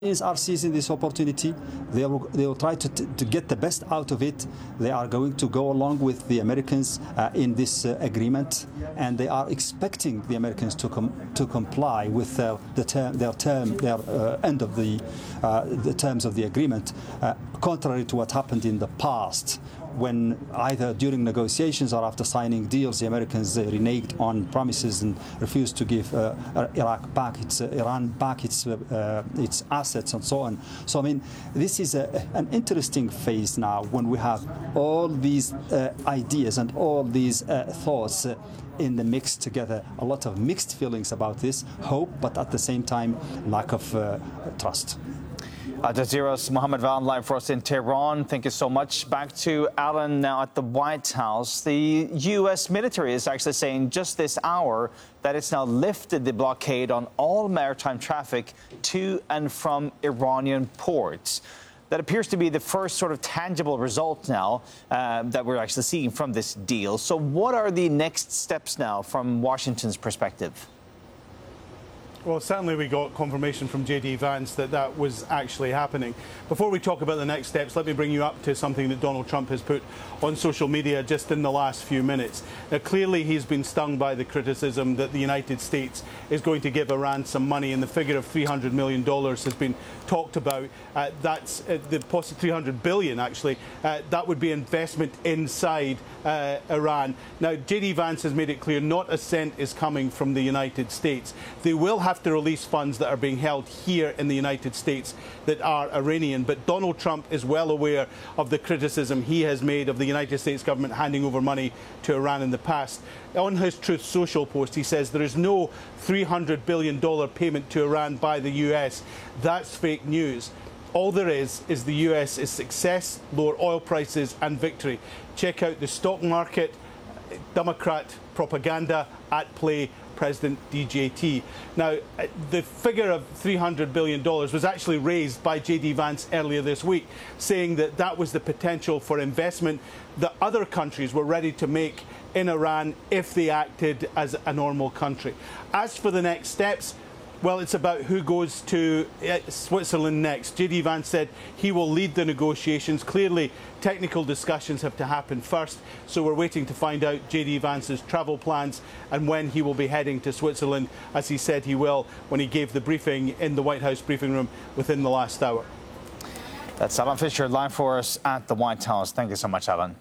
Are seizing this opportunity. They will try to get the best out of it. They are going to go along with the Americans in this agreement, and they are expecting the Americans to comply with their end of the terms of the agreement, contrary to what happened in the past, when either during negotiations or after signing deals, the Americans reneged on promises and refused to give Iran back its assets and so on. So, I mean, this is an interesting phase now when we have all these ideas and all these thoughts in the mix together. A lot of mixed feelings about this, hope, but at the same time, lack of trust. Al Jazeera's Mohammed Val live for us in Tehran. Thank you so much. Back to Alan now at the White House. The U.S. military is actually saying just this hour that it's now lifted the blockade on all maritime traffic to and from Iranian ports. That appears to be the first sort of tangible result now that we're actually seeing from this deal. So what are the next steps now from Washington's perspective? Well, certainly we got confirmation from J.D. Vance that that was actually happening. Before we talk about the next steps, let me bring you up to something that Donald Trump has put on social media just in the last few minutes. Now, clearly he's been stung by the criticism that the United States is going to give Iran some money, and the figure of $300 million has been talked about. That's the possible $300 billion, actually. That would be investment inside Iran. Now, J.D. Vance has made it clear not a cent is coming from the United States. They will have to release funds that are being held here in the United States that are Iranian. But Donald Trump is well aware of the criticism he has made of the United States government handing over money to Iran in the past. On his Truth Social post, he says there is no $300 billion payment to Iran by the US. That's fake news. All there is the US is success, lower oil prices and victory. Check out the stock market, Democrat propaganda at play, President DJT. Now, the figure of $300 billion was actually raised by J.D. Vance earlier this week, saying that that was the potential for investment that other countries were ready to make in Iran if they acted as a normal country. As for the next steps, well, it's about who goes to Switzerland next. J.D. Vance said he will lead the negotiations. Clearly, technical discussions have to happen first, so we're waiting to find out J.D. Vance's travel plans and when he will be heading to Switzerland, as he said he will when he gave the briefing in the White House briefing room within the last hour. That's Alan Fisher live for us at the White House. Thank you so much, Alan.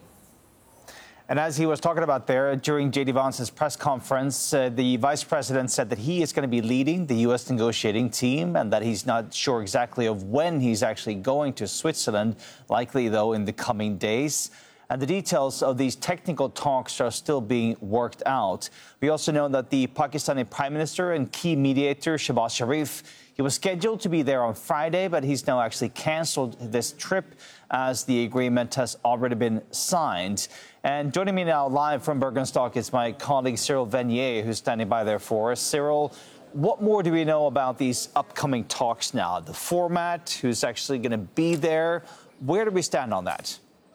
And as he was talking about there, during J.D. Vance's press conference, the vice president said that he is going to be leading the U.S. negotiating team and that he's not sure exactly of when he's actually going to Switzerland, likely, though, in the coming days. And the details of these technical talks are still being worked out. We also know that the Pakistani Prime Minister and key mediator, Shehbaz Sharif, he was scheduled to be there on Friday, but he's now actually cancelled this trip as the agreement has already been signed. And joining me now live from Bergenstock is my colleague Cyril Venier, who's standing by there for us. Cyril, what more do we know about these upcoming talks now? The format, who's actually going to be there? Where do we stand on that?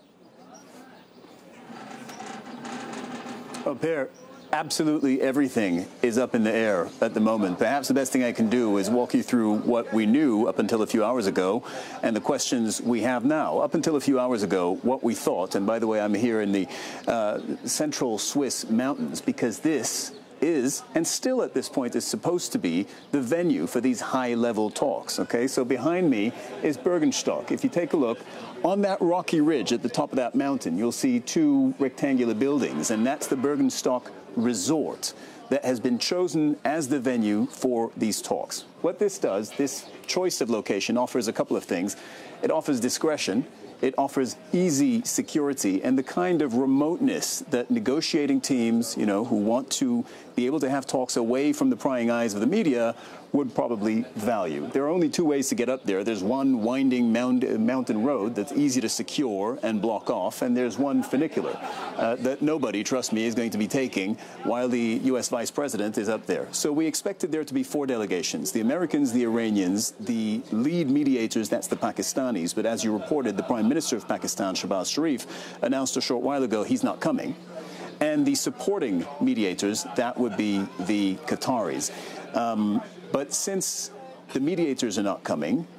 Well, Per, absolutely everything is up in the air at the moment. Perhaps the best thing I can do is walk you through what we knew up until a few hours ago and the questions we have now. Up until a few hours ago, what we thought, and by the way, I'm here in the central Swiss mountains because this is, and still at this point is supposed to be, the venue for these high-level talks, okay? So behind me is Bergenstock. If you take a look, on that rocky ridge at the top of that mountain, you'll see two rectangular buildings, and that's the Bergenstock Resort that has been chosen as the venue for these talks. What this does, this choice of location offers a couple of things. It offers discretion. It offers easy security and the kind of remoteness that negotiating teams, you know, who want to be able to have talks away from the prying eyes of the media would probably value. There are only two ways to get up there. There's one winding mountain road that's easy to secure and block off, and there's one funicular that nobody, trust me, is going to be taking while the U.S. Vice President is up there. So we expected there to be four delegations, the Americans, the Iranians, the lead mediators, that's the Pakistanis, but as you reported, the Prime Minister of Pakistan, Shehbaz Sharif, announced a short while ago he's not coming. And the supporting mediators, that would be the Qataris. But since the mediators are not coming,